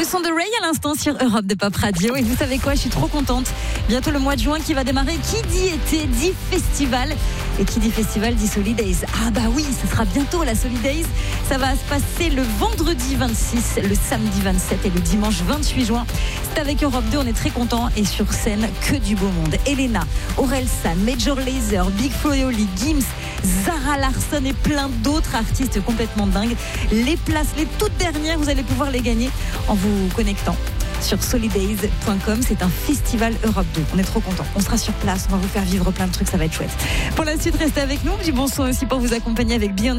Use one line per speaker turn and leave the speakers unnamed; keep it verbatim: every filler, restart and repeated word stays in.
son de Ray à l'instant sur Europe de Pop Radio. Et vous savez quoi, je suis trop contente. Bientôt le mois de juin qui va démarrer. Qui dit été dit festival. Et qui dit festival dit Solidays. Ah bah oui, ce sera bientôt la Solidays. Ça va se passer le vendredi vingt-six, le samedi vingt-sept et le dimanche vingt-huit juin. C'est avec Europe deux, on est très contents. Et sur scène, que du beau monde. Elena, Orelsan, Major Lazer, Big Flo et Oli, Gims, Zara Larsson et plein d'autres artistes complètement dingues. Les places, les toutes dernières, vous allez pouvoir les gagner en vous connectant sur solidays point com. C'est un festival Europe deux. On est trop contents. On sera sur place. On va vous faire vivre plein de trucs. Ça va être chouette. Pour la suite, restez avec nous. Du bon son aussi pour vous accompagner avec Beyoncé.